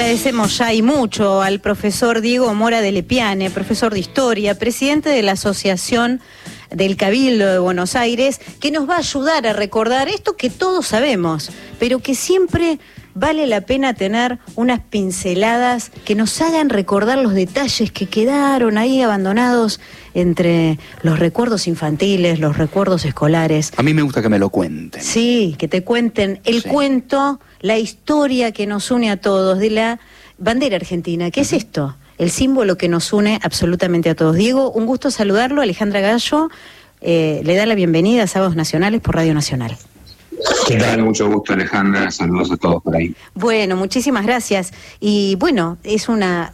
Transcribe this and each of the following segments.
agradecemos ya y mucho al profesor Diego Mora de Lepiane, profesor de Historia, presidente de la Asociación del Cabildo de Buenos Aires, que nos va a ayudar a recordar esto que todos sabemos, pero que siempre vale la pena tener unas pinceladas que nos hagan recordar los detalles que quedaron ahí abandonados entre los recuerdos infantiles, los recuerdos escolares. A mí me gusta que me lo cuenten. Sí, que te cuenten el cuento, la historia que nos une a todos de la bandera argentina. ¿Qué es esto? El símbolo que nos une absolutamente a todos. Diego, un gusto saludarlo. Alejandra Gallo le da la bienvenida a Sábados Nacionales por Radio Nacional. ¿Qué tal? Mucho gusto, Alejandra. Saludos a todos por ahí. Bueno, muchísimas gracias. Y bueno, es una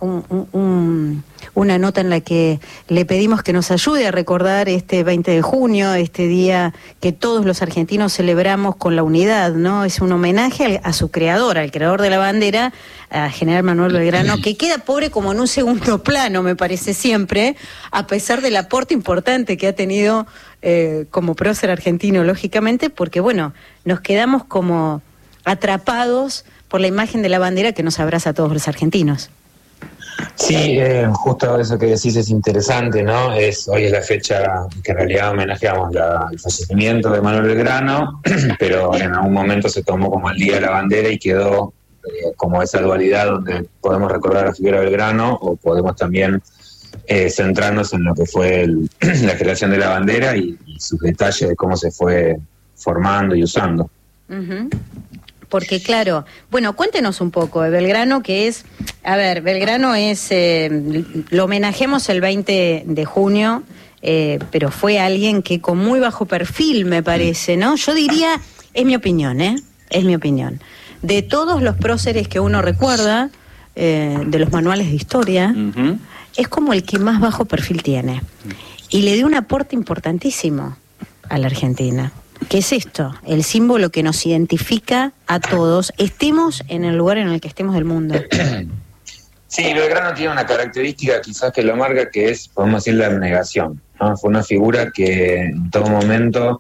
nota en la que le pedimos que nos ayude a recordar este 20 de junio, este día que todos los argentinos celebramos con la unidad, ¿no? Es un homenaje a su creador, al creador de la bandera, a General Manuel Belgrano, que queda pobre como en un segundo plano, me parece siempre, a pesar del aporte importante que ha tenido como prócer argentino, lógicamente, porque bueno, nos quedamos como atrapados por la imagen de la bandera que nos abraza a todos los argentinos. Sí, justo eso que decís es interesante, ¿no? Hoy es la fecha que en realidad homenajeamos el fallecimiento de Manuel Belgrano, pero en algún momento se tomó como el Día de la Bandera y quedó como esa dualidad donde podemos recordar a la figura de Belgrano o podemos también centrarnos en lo que fue la creación de la bandera y sus detalles de cómo se fue formando y usando. Uh-huh. Porque claro, bueno, cuéntenos un poco de Belgrano, que es, a ver, Belgrano es, lo homenajemos el 20 de junio, pero fue alguien que con muy bajo perfil, me parece, ¿no? Yo diría, es mi opinión, es mi opinión. De todos los próceres que uno recuerda, de los manuales de historia, uh-huh, es como el que más bajo perfil tiene. Y le dio un aporte importantísimo a la Argentina. ¿Qué es esto? El símbolo que nos identifica a todos, estemos en el lugar en el que estemos del mundo. Sí, Belgrano tiene una característica quizás que lo marca, que es, podemos decir, la abnegación, ¿no? Fue una figura que en todo momento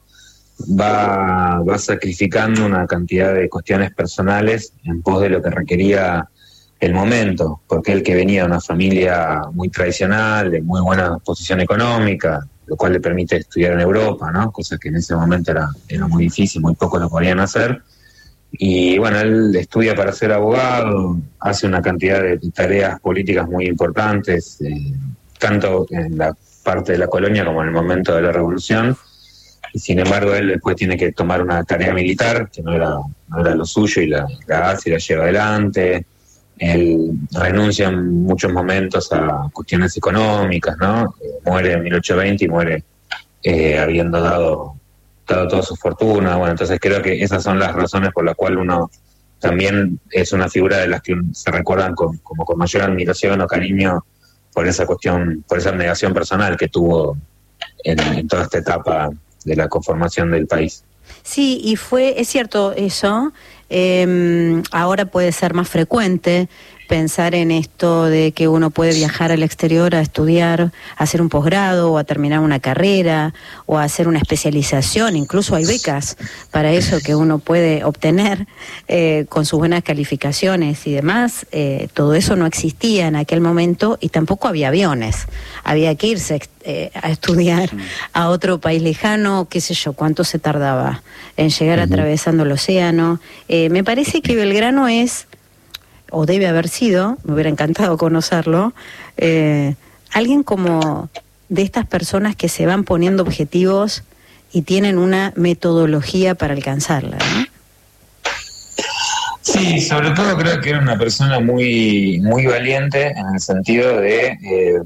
va sacrificando una cantidad de cuestiones personales en pos de lo que requería el momento, porque él que venía de una familia muy tradicional, de muy buena posición económica, lo cual le permite estudiar en Europa, ¿no? Cosa que en ese momento era muy difícil, muy pocos lo podían hacer. Y bueno, él estudia para ser abogado, hace una cantidad de tareas políticas muy importantes, tanto en la parte de la colonia como en el momento de la revolución. Y sin embargo, él después tiene que tomar una tarea militar, que no era lo suyo, y la hace y la lleva adelante. Él renuncia en muchos momentos a cuestiones económicas, ¿no? Muere en 1820 y muere habiendo dado toda su fortuna. Bueno, entonces creo que esas son las razones por las cuales uno también es una figura de las que se recuerdan como con mayor admiración o cariño por esa cuestión, por esa abnegación personal que tuvo en toda esta etapa de la conformación del país. Sí, y es cierto eso, ahora puede ser más frecuente pensar en esto de que uno puede viajar al exterior a estudiar, a hacer un posgrado o a terminar una carrera o a hacer una especialización, incluso hay becas para eso que uno puede obtener con sus buenas calificaciones y demás. Todo eso no existía en aquel momento y tampoco había aviones, había que irse a estudiar a otro país lejano, qué sé yo, cuánto se tardaba en llegar atravesando el océano. Me parece que Belgrano es, o debe haber sido, me hubiera encantado conocerlo, alguien como de estas personas que se van poniendo objetivos y tienen una metodología para alcanzarla, ¿no? Sí, sobre todo creo que era una persona muy muy valiente en el sentido de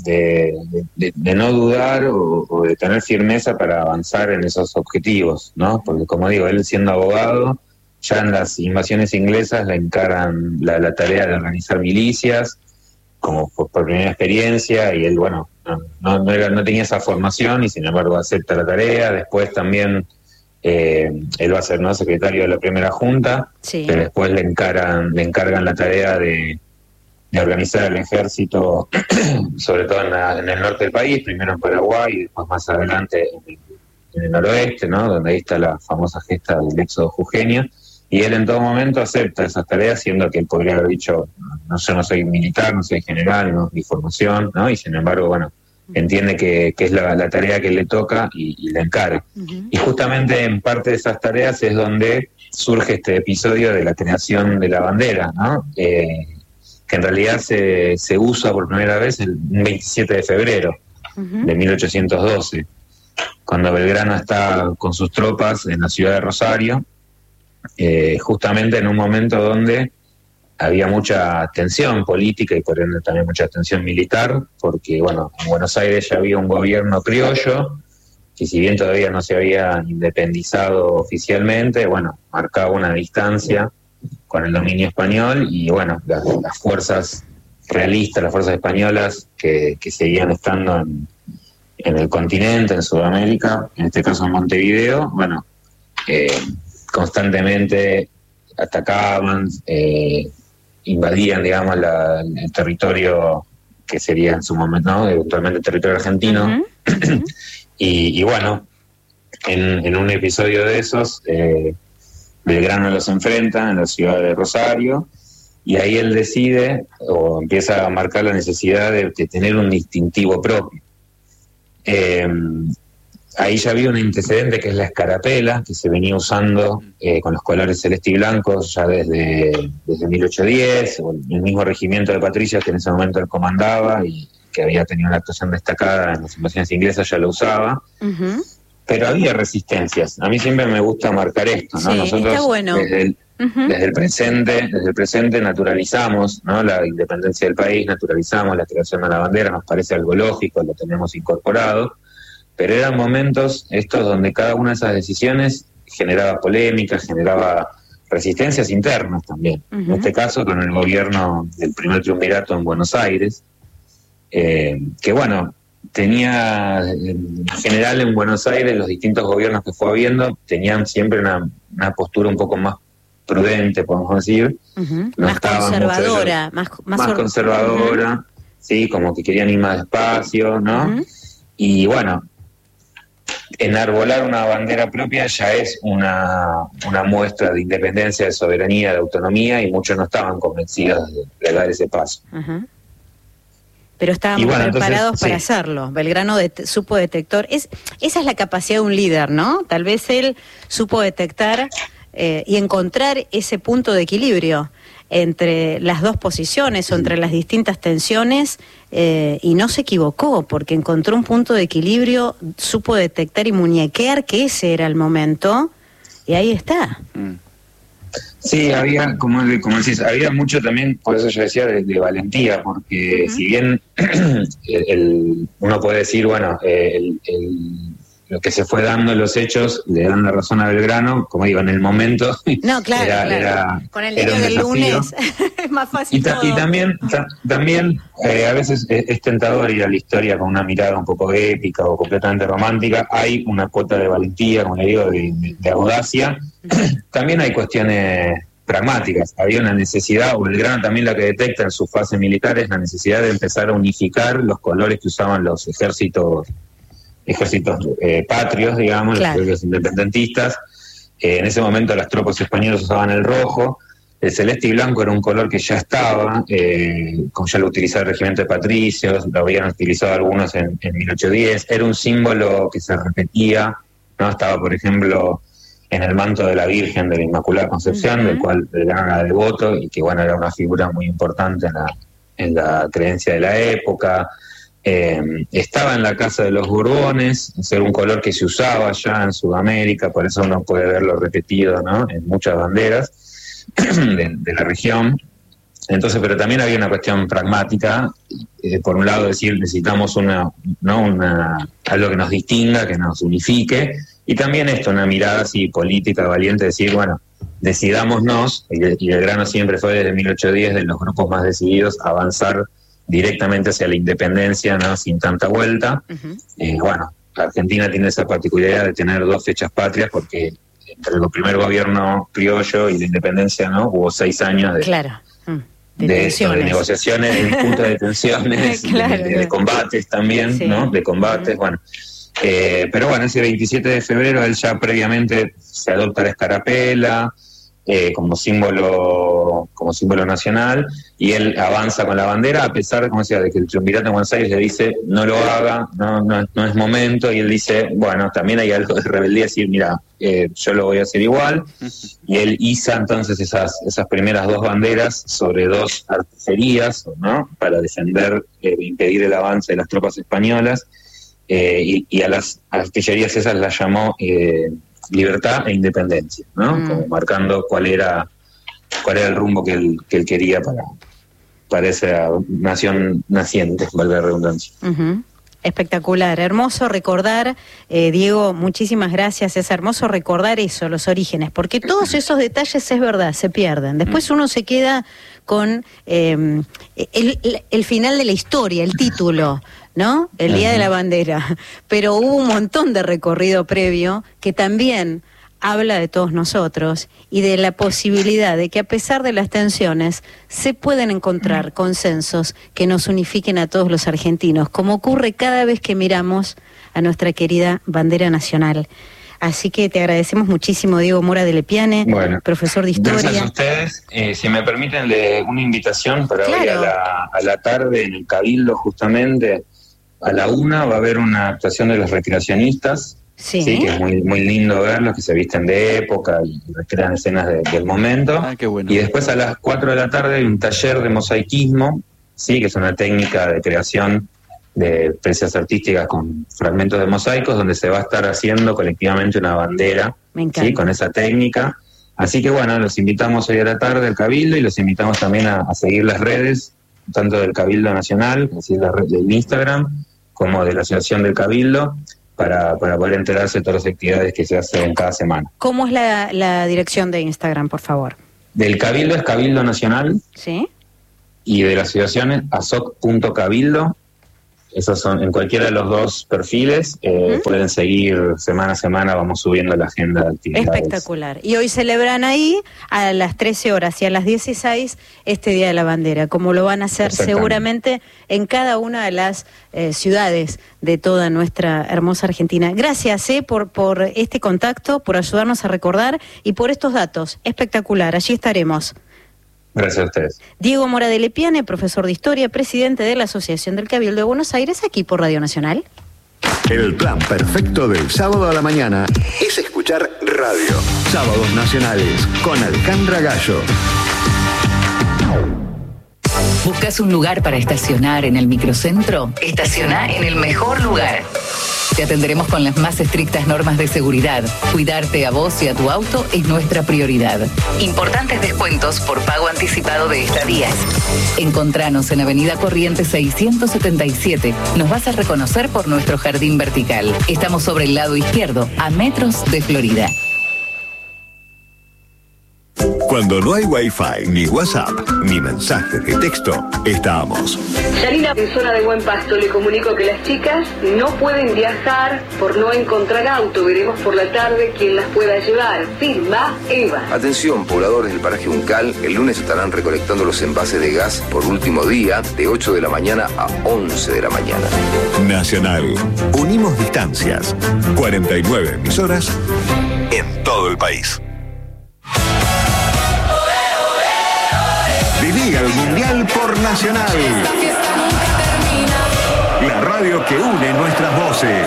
no dudar o de tener firmeza para avanzar en esos objetivos, ¿no? Porque como digo, él siendo abogado, ya en las invasiones inglesas le encaran la tarea de organizar milicias, como por primera experiencia, y él, bueno, no tenía esa formación y sin embargo acepta la tarea. Después también él va a ser, ¿no?, secretario de la primera junta, sí, pero después le encargan la tarea de organizar el ejército, sobre todo en el norte del país, primero en Paraguay y después más adelante en el noroeste, ¿no?, donde ahí está la famosa gesta del éxodo jujeño. Y él en todo momento acepta esas tareas, siendo que él podría haber dicho, yo no soy militar, no soy general, no mi formación, ¿no? Y sin embargo, bueno, entiende que es la tarea que le toca y la encara. Y justamente en parte de esas tareas es donde surge este episodio de la creación de la bandera, ¿no? Que en realidad se usa por primera vez el 27 de febrero de 1812, cuando Belgrano está con sus tropas en la ciudad de Rosario, justamente en un momento donde había mucha tensión política y por ende también mucha tensión militar, porque bueno, en Buenos Aires ya había un gobierno criollo, que si bien todavía no se había independizado oficialmente, bueno, marcaba una distancia con el dominio español y bueno, las fuerzas realistas, las fuerzas españolas que seguían estando en el continente, en Sudamérica, en este caso en Montevideo, bueno, constantemente atacaban, invadían, digamos, el territorio que sería en su momento, ¿no? Eventualmente el territorio argentino. Y bueno, en un episodio de esos, Belgrano los enfrenta en la ciudad de Rosario, y ahí él decide, o empieza a marcar la necesidad de tener un distintivo propio. Ahí ya había un antecedente que es la escarapela, que se venía usando con los colores celeste y blancos ya desde 1810, o el mismo regimiento de patricios que en ese momento él comandaba y que había tenido una actuación destacada en las invasiones inglesas, ya lo usaba. Pero había resistencias. A mí siempre me gusta marcar esto, ¿no? Sí, nosotros está bueno. desde el presente naturalizamos, ¿no? La independencia del país, naturalizamos la creación de la bandera, nos parece algo lógico, lo tenemos incorporado, pero eran momentos estos donde cada una de esas decisiones generaba polémica, generaba resistencias internas también. En este caso con el gobierno del primer triunvirato en Buenos Aires, que bueno, tenía en general en Buenos Aires los distintos gobiernos que fue habiendo tenían siempre una postura un poco más prudente, podemos decir, no más conservadora, más conservadora, sí, como que querían ir más despacio, ¿no? Y bueno, enarbolar una bandera propia ya es una muestra de independencia, de soberanía, de autonomía, y muchos no estaban convencidos de dar ese paso. Pero estábamos preparados para hacerlo. Belgrano supo detectar. Esa es la capacidad de un líder, ¿no? Tal vez él supo detectar y encontrar ese punto de equilibrio entre las dos posiciones o entre las distintas tensiones, y no se equivocó, porque encontró un punto de equilibrio, supo detectar y muñequear que ese era el momento, y ahí está. Sí, había, como decís, había mucho también, por eso yo decía, de valentía, porque si bien uno puede decir, bueno, lo que se fue dando en los hechos le dan la razón a Belgrano, como digo, en el momento. No, claro, era con el diario del lunes es más fácil. Y también a veces es tentador ir a la historia con una mirada un poco épica o completamente romántica. Hay una cuota de valentía, como le digo, de audacia. También hay cuestiones pragmáticas. Había una necesidad, o Belgrano también la que detecta en su fase militar es la necesidad de empezar a unificar los colores que usaban los ejércitos patrios, digamos, claro, los ejércitos independentistas. En ese momento las tropas españolas usaban el rojo, el celeste y blanco era un color que ya estaba, como ya lo utilizaba el regimiento de patricios, lo habían utilizado algunos en 1810, era un símbolo que se repetía, ¿no? Estaba, por ejemplo, en el manto de la Virgen de la Inmaculada Concepción, del cual Belgrano era devoto, y que bueno, era una figura muy importante en la creencia de la época. Estaba en la casa de los Borbones, era un color que se usaba ya en Sudamérica, por eso uno puede verlo repetido, ¿no? En muchas banderas de la región. Entonces, pero también había una cuestión pragmática, por un lado decir, necesitamos algo que nos distinga, que nos unifique, y también una mirada así política valiente, decir, bueno, decidámonos, y Belgrano siempre fue desde 1810 de los grupos más decididos a avanzar directamente hacia la independencia, ¿no? Sin tanta vuelta. Bueno, la Argentina tiene esa particularidad de tener dos fechas patrias, porque entre el primer gobierno criollo y la independencia, ¿no? Hubo 6 años de negociaciones, de disputas, de tensiones, claro, de combates también, sí, ¿no? De combates, bueno. Pero bueno, ese 27 de febrero él ya previamente se adopta la escarapela, como símbolo nacional, y él avanza con la bandera, a pesar, como decía, de que el Triunvirato de Buenos Aires le dice no lo haga, no es momento, y él dice, bueno, también hay algo de rebeldía, decir, mira, yo lo voy a hacer igual, y él iza entonces esas primeras 2 banderas sobre 2 artillerías, ¿no?, para defender, impedir el avance de las tropas españolas, y a las artillerías esas las llamó libertad e independencia, ¿no? Como marcando cuál era el rumbo que él quería para esa nación naciente, valga la redundancia. Uh-huh. Espectacular, hermoso recordar, Diego, muchísimas gracias, es hermoso recordar eso, los orígenes, porque todos esos detalles, es verdad, se pierden. Después uno se queda con el final de la historia, el título, ¿no? El Día de la Bandera. Pero hubo un montón de recorrido previo que también habla de todos nosotros y de la posibilidad de que, a pesar de las tensiones, se pueden encontrar consensos que nos unifiquen a todos los argentinos, como ocurre cada vez que miramos a nuestra querida bandera nacional. Así que te agradecemos muchísimo, Diego Mora de Lepiane, profesor de Historia. Gracias a ustedes. Si me permiten, una invitación para hoy a la tarde en el Cabildo, justamente a la 1 va a haber una actuación de los recreacionistas. Sí, que es muy, muy lindo verlos, que se visten de época y recrean escenas del momento. Qué bueno. Y después a las 4 de la tarde hay un taller de mosaicismo, sí, que es una técnica de creación de piezas artísticas con fragmentos de mosaicos, donde se va a estar haciendo colectivamente una bandera, ¿sí?, con esa técnica. Así que bueno, los invitamos hoy a la tarde al Cabildo, y los invitamos también a seguir las redes, tanto del Cabildo Nacional, es decir, la red del Instagram, como de la Asociación del Cabildo, para poder enterarse de todas las actividades que se hacen cada semana. ¿Cómo es la dirección de Instagram, por favor? Del Cabildo es Cabildo Nacional. Sí. Y de la asociación es asoc.cabildo. Esos son en cualquiera de los 2 perfiles. Pueden seguir semana a semana, vamos subiendo la agenda de actividades. Espectacular. Y hoy celebran ahí a las 13 horas y a las 16 este Día de la Bandera, como lo van a hacer seguramente en cada una de las ciudades de toda nuestra hermosa Argentina. Gracias por este contacto, por ayudarnos a recordar y por estos datos. Espectacular. Allí estaremos. Gracias a ustedes. Diego Mora de Lepiane, profesor de Historia, presidente de la Asociación del Cabildo de Buenos Aires, aquí por Radio Nacional. El plan perfecto del sábado a la mañana es escuchar radio. Sábados Nacionales con Alejandra Gallo. ¿Buscas un lugar para estacionar en el microcentro? Estaciona en el mejor lugar. Te atenderemos con las más estrictas normas de seguridad. Cuidarte a vos y a tu auto es nuestra prioridad. Importantes descuentos por pago anticipado de estadías. Encontranos en Avenida Corrientes 677. Nos vas a reconocer por nuestro jardín vertical. Estamos sobre el lado izquierdo, a metros de Florida. Cuando no hay Wi-Fi, ni WhatsApp, ni mensajes de texto, estamos. Yanina, emisora de Buen Pasto, le comunico que las chicas no pueden viajar por no encontrar auto. Veremos por la tarde quién las pueda llevar. Firma Eva. Atención, pobladores del paraje Uncal, el lunes estarán recolectando los envases de gas por último día, de 8 de la mañana a 11 de la mañana. Nacional. Unimos distancias. 49 emisoras en todo el país. Viví el Mundial por Nacional. La radio que une nuestras voces.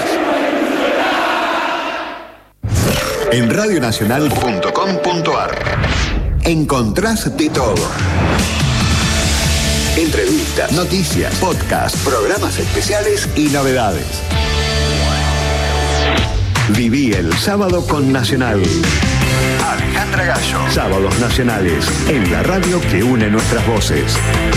En radionacional.com.ar encontrás de todo. Entrevistas, noticias, podcasts, programas especiales y novedades. Viví el sábado con Nacional. Alejandra Gallo. Sábados Nacionales, en la radio que une nuestras voces.